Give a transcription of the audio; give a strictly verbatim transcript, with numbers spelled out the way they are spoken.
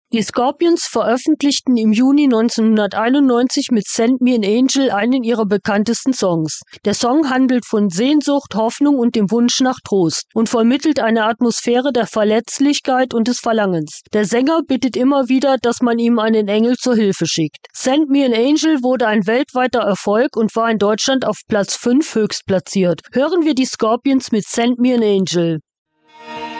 Die Scorpions veröffentlichten im Juni neunzehnhunderteinundneunzig mit "Send Me an Angel" einen ihrer bekanntesten Songs. Der Song handelt von Sehnsucht, Hoffnung und dem Wunsch nach Trost und vermittelt eine Atmosphäre der Verletzlichkeit und des Verlangens. Der Sänger bittet immer wieder, dass man ihm einen Engel zur Hilfe schickt. "Send Me an Angel" wurde ein weltweiter Erfolg und war in Deutschland auf Platz fünf höchstplatziert. Hören wir die Scorpions mit "Send Me an Angel".